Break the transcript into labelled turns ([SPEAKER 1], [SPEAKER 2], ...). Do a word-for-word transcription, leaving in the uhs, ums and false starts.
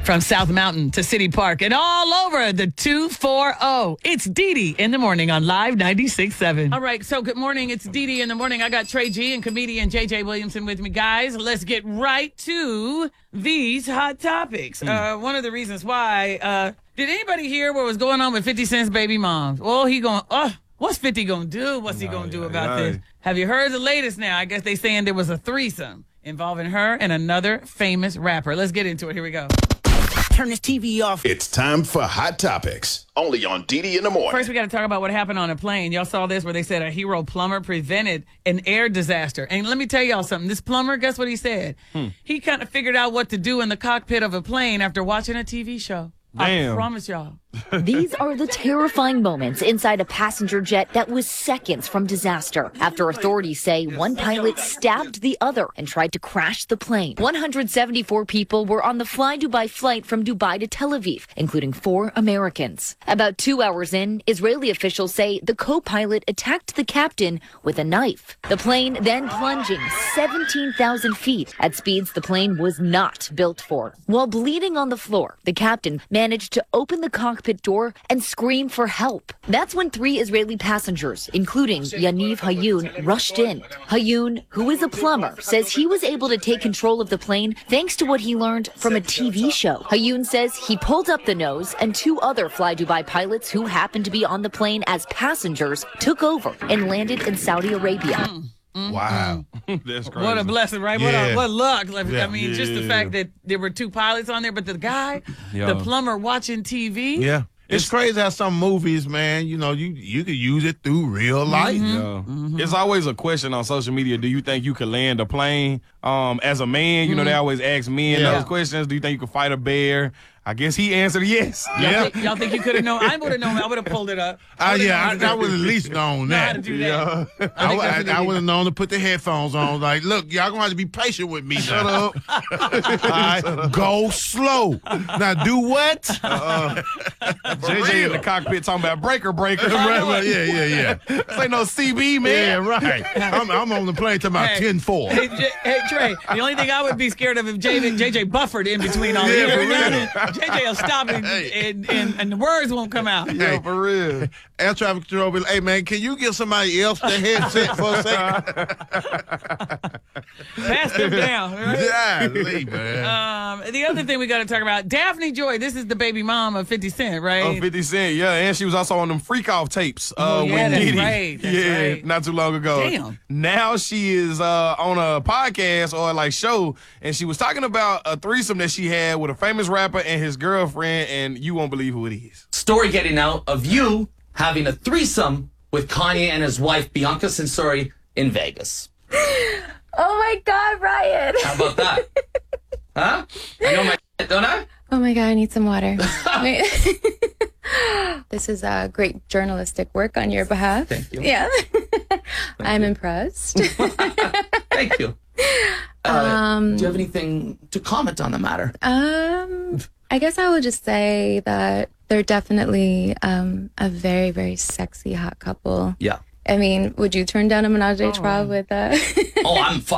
[SPEAKER 1] From South Mountain to City Park and all over the two forty. It's Dee Dee in the morning on Live ninety-six point seven. All right, so good morning. It's Dee Dee in the morning. I got Trey G and comedian J J Williamson with me. Guys, let's get right to these hot topics. Mm. Uh, one of the reasons why, uh, did anybody hear what was going on with fifty Cent's baby mom? Oh, he going, oh, what's fifty going to do? What's he going to do about this? Have you heard the latest now? I guess they saying there was a threesome involving her and another famous rapper. Let's get into it. Here we go.
[SPEAKER 2] Turn this T V off.
[SPEAKER 3] It's time for Hot Topics, only on Dee Dee in the morning.
[SPEAKER 1] First, we got to talk about what happened on a plane. Y'all saw this where they said a hero plumber prevented an air disaster. And let me tell y'all something. This plumber, guess what he said? Hmm. He kind of figured out what to do in the cockpit of a plane after watching a T V show.
[SPEAKER 4] Damn.
[SPEAKER 1] I promise y'all.
[SPEAKER 5] These are the terrifying moments inside a passenger jet that was seconds from disaster after authorities say one pilot stabbed the other and tried to crash the plane. one hundred seventy-four people were on the Fly Dubai flight from Dubai to Tel Aviv, including four Americans. About two hours in, Israeli officials say the co-pilot attacked the captain with a knife. The plane then plunging seventeen thousand feet at speeds the plane was not built for. While bleeding on the floor, the captain managed to open the cockpit door and scream for help. That's when three Israeli passengers, including Yaniv Hayun, rushed in. Hayun, who is a plumber, says he was able to take control of the plane thanks to what he learned from a T V show. Hayun says he pulled up the nose and two other Fly Dubai pilots who happened to be on the plane as passengers took over and landed in Saudi Arabia.
[SPEAKER 1] Mm. Mm-hmm.
[SPEAKER 4] Wow. That's crazy.
[SPEAKER 1] What a blessing, right?
[SPEAKER 4] Yeah.
[SPEAKER 1] What, a, what luck. Like,
[SPEAKER 4] Yeah.
[SPEAKER 1] I mean,
[SPEAKER 4] Yeah,
[SPEAKER 1] just
[SPEAKER 4] yeah,
[SPEAKER 1] the
[SPEAKER 4] yeah.
[SPEAKER 1] fact that there were two pilots on there, but the guy,
[SPEAKER 4] Yo.
[SPEAKER 1] the plumber watching T V.
[SPEAKER 4] Yeah.
[SPEAKER 6] It's, it's crazy how some movies, man, you know, you you could use it through real life.
[SPEAKER 1] Mm-hmm.
[SPEAKER 4] Yeah.
[SPEAKER 1] Mm-hmm.
[SPEAKER 4] It's always a question on social media. Do you think you could land a plane? Um, as a man, you
[SPEAKER 1] Mm-hmm.
[SPEAKER 4] know, they always ask men
[SPEAKER 6] Yeah.
[SPEAKER 4] those questions. Do you think you could fight a bear? I guess he answered yes.
[SPEAKER 1] Y'all,
[SPEAKER 6] Yeah.
[SPEAKER 1] think, y'all think you could have known? I would have known. I would have pulled it up.
[SPEAKER 6] Uh,
[SPEAKER 1] would've
[SPEAKER 6] yeah,
[SPEAKER 1] known
[SPEAKER 6] I,
[SPEAKER 1] to
[SPEAKER 6] I
[SPEAKER 1] do-
[SPEAKER 6] would at least known
[SPEAKER 1] know how to
[SPEAKER 6] that.
[SPEAKER 1] do that.
[SPEAKER 4] Yeah.
[SPEAKER 1] I
[SPEAKER 6] I,
[SPEAKER 1] think
[SPEAKER 6] I,
[SPEAKER 1] that's what
[SPEAKER 6] I
[SPEAKER 1] they
[SPEAKER 6] would have
[SPEAKER 1] did.
[SPEAKER 6] known to put the headphones on. Like, look, y'all gonna have to be patient with me.
[SPEAKER 4] Shut
[SPEAKER 6] now.
[SPEAKER 4] up.
[SPEAKER 6] All right, go slow. Now do what?
[SPEAKER 4] J J in the cockpit talking about breaker breaker.
[SPEAKER 6] Right, right, yeah, yeah, yeah.
[SPEAKER 4] This ain't no C B,
[SPEAKER 6] Yeah,
[SPEAKER 4] man.
[SPEAKER 6] right. I'm, I'm on the plane talking about
[SPEAKER 1] Hey.
[SPEAKER 6] ten four.
[SPEAKER 1] Hey, J- hey, Trey, the only thing I would be scared of if J J, J J buffered in between all
[SPEAKER 6] Yeah,
[SPEAKER 1] this.
[SPEAKER 6] for
[SPEAKER 1] Every now and
[SPEAKER 6] real.
[SPEAKER 1] then, J J will stop and, and, and, and the words won't come out.
[SPEAKER 4] Yo, for real.
[SPEAKER 6] Air traffic control be like, hey, man, can you give somebody else the headset for a second?
[SPEAKER 1] Pass them down. Right?
[SPEAKER 6] Yeah, leave, man.
[SPEAKER 1] Um, the other thing we got to talk about, Daphne Joy, this is the baby mom of fifty Cent, right?
[SPEAKER 4] Oh, fifty Cent, yeah, and she was also on them freak off tapes. Uh,
[SPEAKER 1] Oh, yeah,
[SPEAKER 4] with
[SPEAKER 1] that's
[SPEAKER 4] Diddy.
[SPEAKER 1] right, that's
[SPEAKER 4] yeah,
[SPEAKER 1] right.
[SPEAKER 4] not too long ago.
[SPEAKER 1] Damn.
[SPEAKER 4] Now she is uh, on a podcast or like show, and she was talking about a threesome that she had with a famous rapper and his girlfriend, and you won't believe who it is.
[SPEAKER 7] Story getting out of you having a threesome with Kanye and his wife, Bianca Censori, in Vegas.
[SPEAKER 8] Oh my God, Ryan.
[SPEAKER 7] How about that? Huh? I know my shit, don't I?
[SPEAKER 8] Oh my God, I need some water. Wait. This is uh, great journalistic work on your behalf.
[SPEAKER 7] Thank you.
[SPEAKER 8] Yeah. I'm impressed.
[SPEAKER 7] Thank you. Uh,
[SPEAKER 8] Um,
[SPEAKER 7] do you have anything to comment on the matter?
[SPEAKER 8] um, I guess I would just say that they're definitely um, a very, very sexy hot couple.
[SPEAKER 7] Yeah.
[SPEAKER 8] I mean, would you turn down a menage a trois with uh
[SPEAKER 7] Oh, I'm